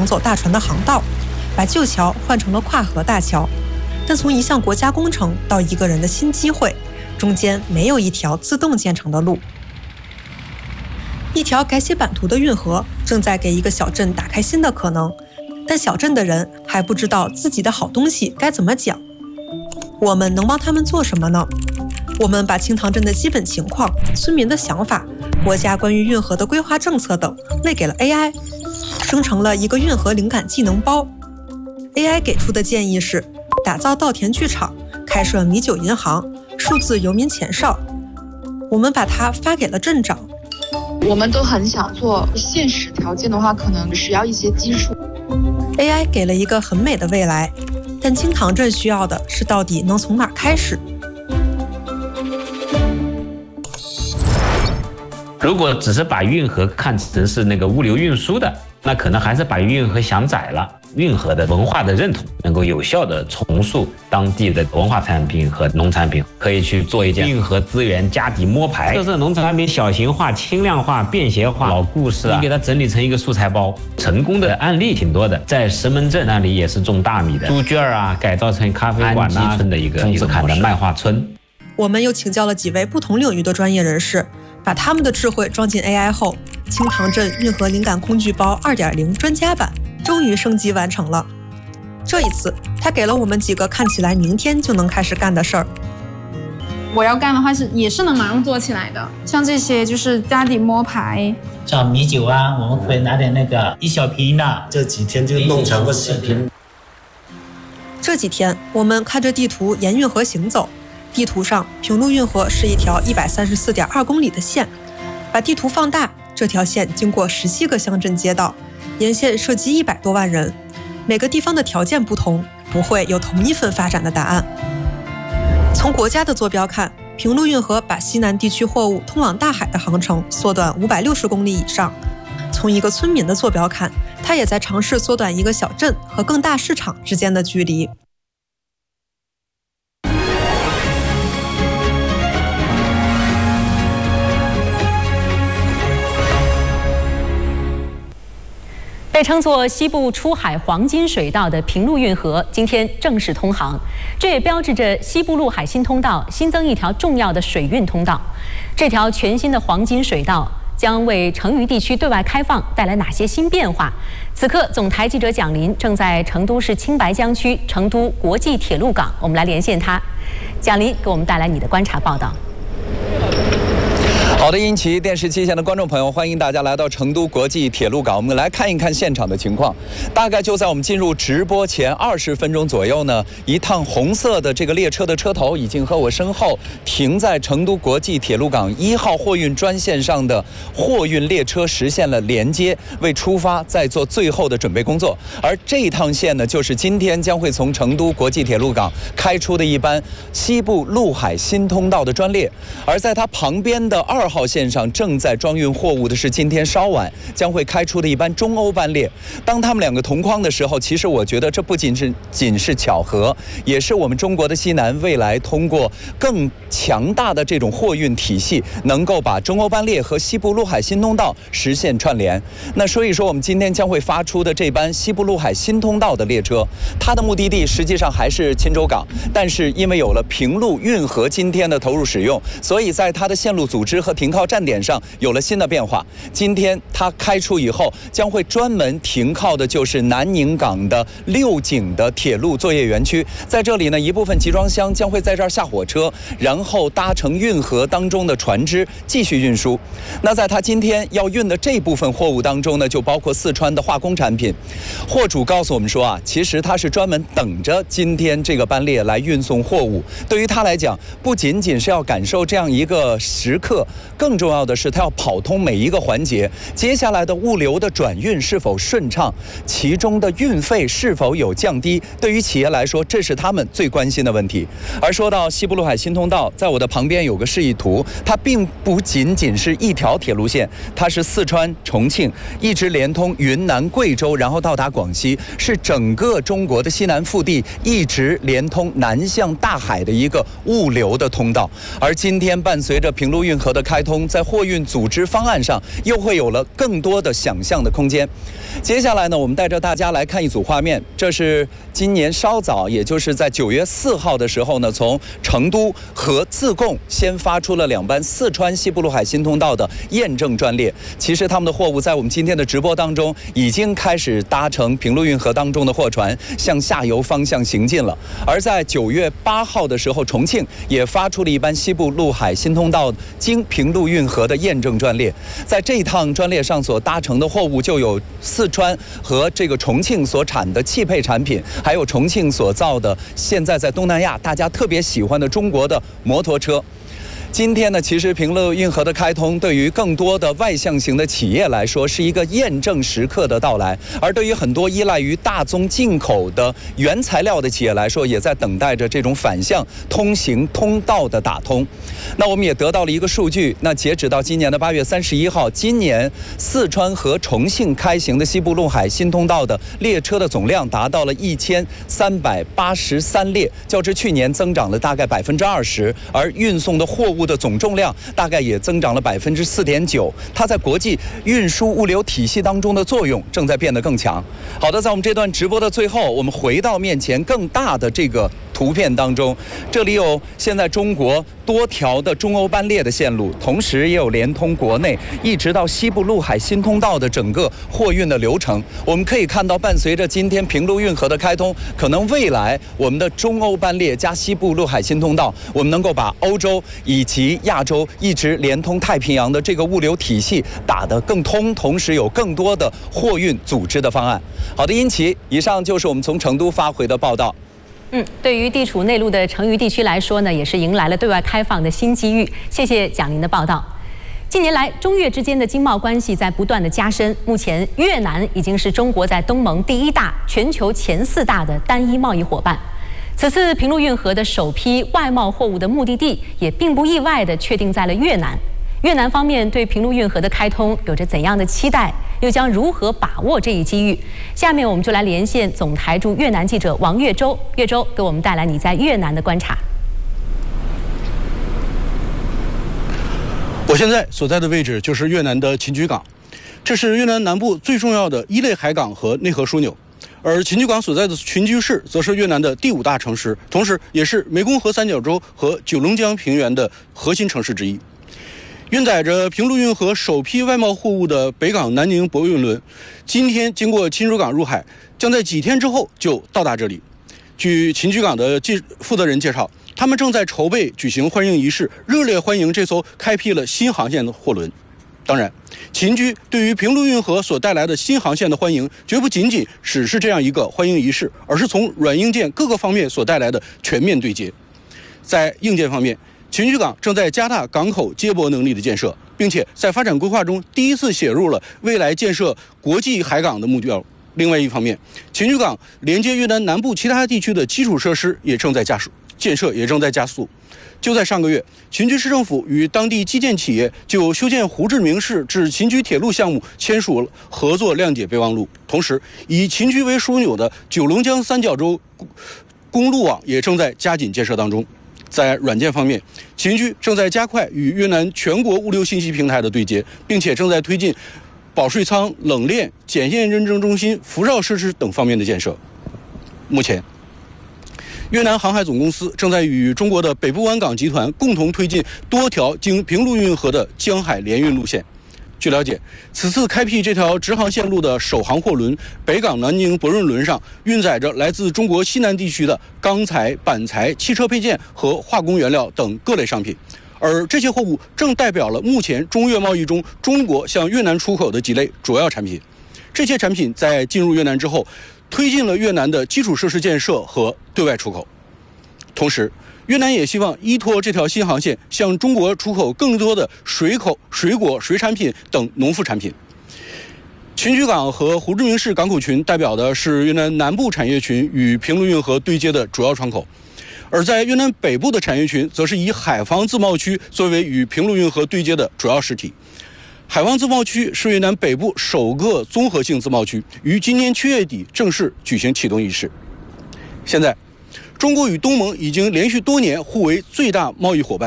重走大船的航道，把旧桥换成了跨河大桥。但从一项国家工程到一个人的新机会，中间没有一条自动建成的路。一条改写版图的运河正在给一个小镇打开新的可能，但小镇的人还不知道自己的好东西该怎么讲。我们能帮他们做什么呢？我们把清塘镇的基本情况、村民的想法、国家关于运河的规划政策等喂给了 AI， 生成了一个运河灵感技能包。AI 给出的建议是打造稻田剧场、开设米酒银行、数字游民前哨。我们把它发给了镇长。 我们都很想做，现实条件的话可能需要一些技术。 AI 给了一个很美的未来，但清塘镇需要的是到底能从哪儿开始。 如果只是把运河看成是那个物流运输的，那可能还是把运河想窄了。运河的文化的认同能够有效地重塑当地的文化产品和农产品，可以去做一件运河资源家底摸排，特色农产品小型化、轻量化、便携化，老故事你给它整理成一个素材包。成功的案例挺多的，在石门镇那里也是种大米的，猪圈啊改造成咖啡馆呐，村的一个丰子坎的麦化村。 我们又请教了几位不同领域的专业人士，把他们的智慧装进 AI 后，清塘镇运河灵感工具包 2.0 专家版终于升级完成了。这一次，他给了我们几个看起来明天就能开始干的事儿。 我要干的话也是能马上做起来的，像这些就是家底摸排， 像米酒啊，我们会拿点那个1小瓶的， 这几天就弄成个10瓶。 这几天，我们看着地图沿运河行走，地图上平陆运河是一条134.2公里的线，把地图放大，这条线经过17个乡镇街道，沿线涉及100多万人。每个地方的条件不同，不会有同一份发展的答案。从国家的坐标看，平陆运河把西南地区货物通往大海的航程缩短560公里以上。从一个村民的坐标看，它也在尝试缩短一个小镇和更大市场之间的距离。 被称作西部出海黄金水道的平陆运河今天正式通航，这也标志着西部陆海新通道新增一条重要的水运通道。这条全新的黄金水道将为成渝地区对外开放带来哪些新变化？此刻，总台记者蒋林正在成都市青白江区成都国际铁路港，我们来连线他。蒋林给我们带来你的观察报道。 好的，英奇，电视机前的观众朋友，欢迎大家来到成都国际铁路港，我们来看一看现场的情况。大概就在我们进入直播前20分钟左右呢，一趟红色的这个列车的车头已经和我身后停在成都国际铁路港1号货运专线上的货运列车实现了连接，为出发在做最后的准备工作。而这一趟线呢，就是今天将会从成都国际铁路港开出的一班西部陆海新通道的专列，而在它旁边的2号线上正在装运货物的是今天稍晚将会开出的一班中欧班列。当他们两个同框的时候，其实我觉得这不仅是巧合，也是我们中国的西南未来通过更强大的这种货运体系，能够把中欧班列和西部陆海新通道实现串联。那所以说，我们今天将会发出的这班西部陆海新通道的列车，它的目的地实际上还是钦州港，但是因为有了平陆运河今天的投入使用，所以在它的线路组织和停靠站点上有了新的变化。今天它开出以后，将会专门停靠的就是南宁港的6井的铁路作业园区。在这里呢，一部分集装箱将会在这儿下火车，然后搭乘运河当中的船只继续运输。那在它今天要运的这部分货物当中呢，就包括四川的化工产品。货主告诉我们说啊，其实他是专门等着今天这个班列来运送货物。对于他来讲，不仅仅是要感受这样一个时刻，更重要的是他要跑通每一个环节，接下来的物流的转运是否顺畅，其中的运费是否有降低，对于企业来说，这是他们最关心的问题。而说到西部陆海新通道，在我的旁边有个示意图，它并不仅仅是一条铁路线，它是四川、重庆一直连通云南、贵州，然后到达广西，是整个中国的西南腹地一直连通南向大海的一个物流的通道。而今天伴随着平陆运河的开通，在货运组织方案上又会有了更多的想象的空间。接下来呢，我们带着大家来看一组画面，这是今年稍早，也就是在9月4号的时候呢，从成都和自贡先发出了2班四川西部陆海新通道的验证专列。其实他们的货物在我们今天的直播当中已经开始搭乘平陆运河当中的货船向下游方向行进了。而在9月8号的时候，重庆也发出了一班西部陆海新通道经平陆运河的验证专列。在这一趟专列上所搭乘的货物就有四川和这个重庆所产的汽配产品，还有重庆所造的现在在东南亚大家特别喜欢的中国的摩托车。今天呢，其实平陆运河的开通对于更多的外向型的企业来说是一个验证时刻的到来，而对于很多依赖于大宗进口的原材料的企业来说，也在等待着这种反向通行通道的打通。那我们也得到了一个数据，那截止到今年的8月31号，今年四川和重庆开行的西部陆海新通道的列车的总量达到了1383列，较之去年增长了大概20%，而运送的货物的总重量大概也增长了4.9%，它在国际运输物流体系当中的作用正在变得更强。好的，在我们这段直播的最后，我们回到面前更大的这个图片当中，这里有现在中国多条的中欧班列的线路，同时也有连通国内一直到西部陆海新通道的整个货运的流程。我们可以看到，伴随着今天平陆运河的开通，可能未来我们的中欧班列加西部陆海新通道，我们能够把欧洲以及亚洲一直连通太平洋的这个物流体系打得更通，同时有更多的货运组织的方案。好的，殷琦，以上就是我们从成都发回的报道。 对于地处内陆的成渝地区来说呢，也是迎来了对外开放的新机遇。谢谢蒋林的报道。近年来，中越之间的经贸关系在不断的加深。目前，越南已经是中国在东盟第1大、全球前4大的单一贸易伙伴。此次平陆运河的首批外贸货物的目的地，也并不意外地确定在了越南。越南方面对平陆运河的开通有着怎样的期待，又将如何把握这一机遇？下面我们就来连线总台驻越南记者王岳洲，岳洲给我们带来你在越南的观察。 我现在所在的位置就是越南的秦居港，这是越南南部最重要的一类海港和内河枢纽。而秦居港所在的群居市则是越南的第5大城市，同时也是湄公河三角洲和九龙江平原的核心城市之一。运载着平陆运河首批外贸货物的北港南宁驳运轮，今天经过秦居港入海，将在几天之后就到达这里。据秦居港的负责人介绍，他们正在筹备举行欢迎仪式，热烈欢迎这艘开辟了新航线的货轮。当然，秦居对于平陆运河所带来的新航线的欢迎，绝不仅仅只是这样一个欢迎仪式，而是从软硬件各个方面所带来的全面对接。在硬件方面，秦居港正在加大港口接驳能力的建设，并且在发展规划中第一次写入了未来建设国际海港的目标。另外一方面，秦居港连接越南南部其他地区的基础设施也正在建设也正在加速。就在上个月，秦居市政府与当地基建企业就修建胡志明市至秦居铁路项目签署了合作谅解备忘录。同时，以秦居为枢纽的九龙江三角洲公路网也正在加紧建设当中。在软件方面，秦居正在加快与越南全国物流信息平台的对接，并且正在推进保税仓、冷链、检验认证中心、辐绕设施等方面的建设。目前，越南航海总公司正在与中国的北部湾港集团共同推进多条经平陆运河的江海联运路线。据了解，此次开辟这条直航线路的首航货轮北港南宁驳运轮上运载着来自中国西南地区的钢材、板材、汽车配件和化工原料等各类商品，而这些货物正代表了目前中越贸易中中国向越南出口的几类主要产品。这些产品在进入越南之后，推进了越南的基础设施建设和对外出口。同时，越南也希望依托这条新航线，向中国出口更多的水果、水产品等农副产品。秦居港和胡志明市港口群代表的是越南南部产业群与平陆运河对接的主要窗口，而在越南北部的产业群，则是以海防自贸区作为与平陆运河对接的主要实体。海防自贸区是越南北部首个综合性自贸区，于今年7月底正式举行启动仪式。现在，中国与东盟已经连续多年互为最大贸易伙伴，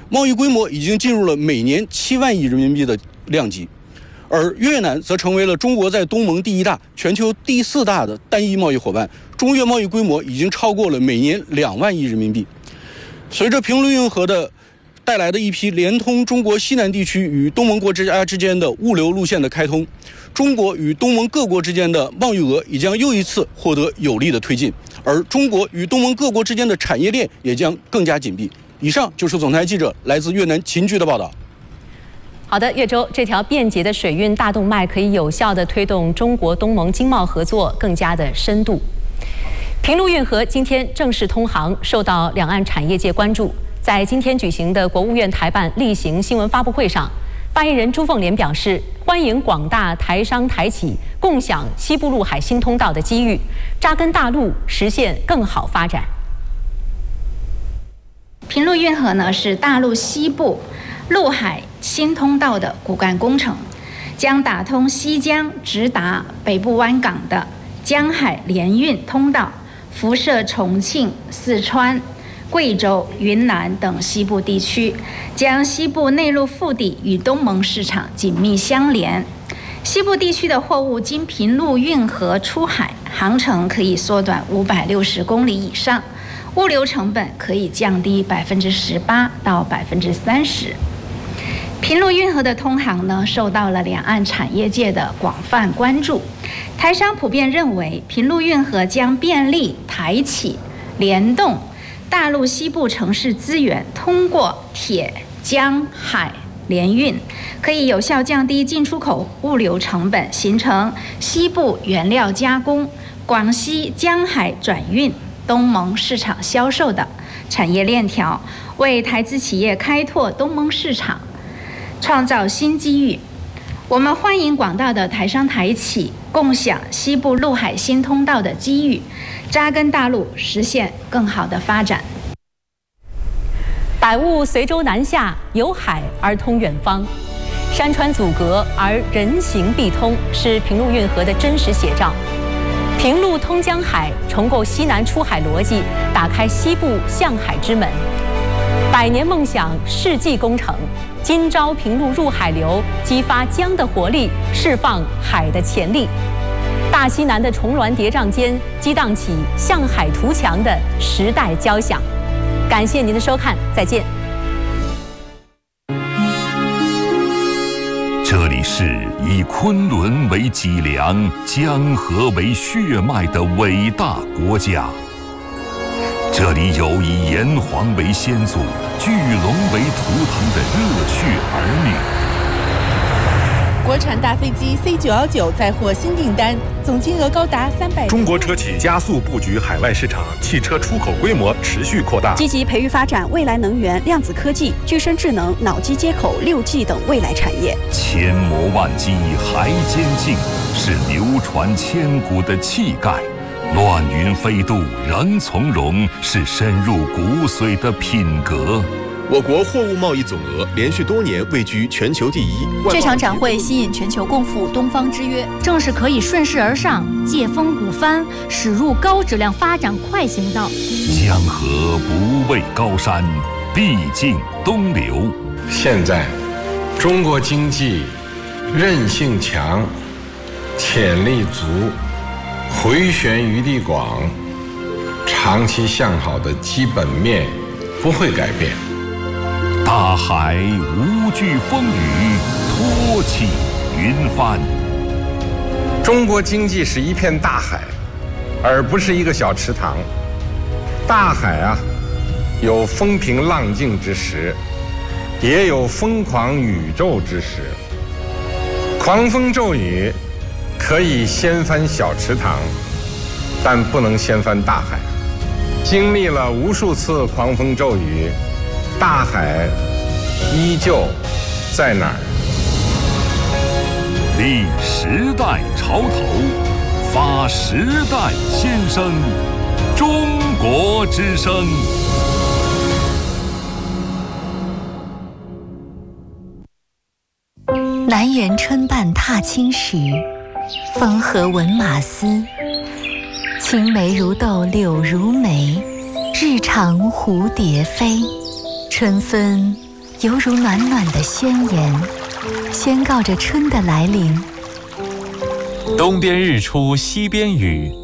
贸易规模已经进入了每年7万亿人民币的量级。而越南则成为了中国在东盟第1大、全球第4大的单一贸易伙伴，中越贸易规模已经超过了每年2万亿人民币。随着平卢运河的带来的一批连通中国西南地区与东盟国家之间的物流路线的开通，中国与东盟各国之间的贸易额也将又一次获得有力的推进，而中国与东盟各国之间的产业链也将更加紧密。以上就是总台记者来自越南秦居的报道。 好的，岳州这条便捷的水运大动脉可以有效地推动中国东盟经贸合作更加的深度。平卢运河今天正式通航，受到两岸产业界关注。在今天举行的国务院台办例行新闻发布会上，发言人朱凤莲表示，欢迎广大台商台企共享西部陆海新通道的机遇，扎根大陆，实现更好发展。 平卢运河呢是大陆西部陆海新通道的骨干工程，将打通西江直达北部湾港的江海联运通道，辐射重庆、四川、贵州、云南等西部地区，将西部内陆腹地与东盟市场紧密相连。西部地区的货物经平卢运河出海，航程可以缩短560公里以上，物流成本可以降低18%到30%。平卢运河的通航呢，受到了两岸产业界的广泛关注。台商普遍认为，平卢运河将便利台企联动大陆西部城市资源，通过铁、江、海联运，可以有效降低进出口物流成本，形成西部原料加工、广西江海转运、东盟市场销售的产业链条，为台资企业开拓东盟市场创造新机遇。我们欢迎广大的台商台企共享西部陆海新通道的机遇，扎根大陆，实现更好的发展。 百物随舟南下，由海而通远方。山川阻隔而人行必通，是平卢运河的真实写照。平路通江海，重构西南出海逻辑，打开西部向海之门。百年梦想世纪工程，今朝平路入海流，激发江的活力，释放海的潜力。大西南的重峦叠嶂间，激荡起向海图强的时代交响。感谢您的收看，再见。 这里是以昆仑为脊梁、江河为血脉的伟大国家。这里有以炎黄为先祖、巨龙为图腾的热血儿女。 国产大飞机 C919 再获新订单，总金额高达300。 中国车企加速布局海外市场，汽车出口规模持续扩大， 积极培育发展未来能源、量子科技、具身智能、脑机接口、6G 等未来产业。 千磨万击还坚劲，是流传千古的气概。乱云飞渡仍从容，是深入骨髓的品格。 我国货物贸易总额连续多年位居全球第一。 这场展会吸引全球共赴东方之约，正是可以顺势而上，借风鼓帆，驶入高质量发展快行道。 江河不畏高山，必经东流。 现在，中国经济韧性强，潜力足，回旋余地广，长期向好的基本面不会改变。 大海无惧风雨，托起云帆。 中国经济是一片大海，而不是一个小池塘。大海啊，有风平浪静之时，也有疯狂宇宙之时。狂风骤雨可以掀翻小池塘，但不能掀翻大海。经历了无数次狂风骤雨，大海依旧在哪儿？ 立时代潮头，发时代新声，中国之声。 南园春半踏青时，风和闻马嘶。青梅如豆柳如眉，日长蝴蝶飞。春分犹如暖暖的宣言，宣告着春的来临。 东边日出西边雨，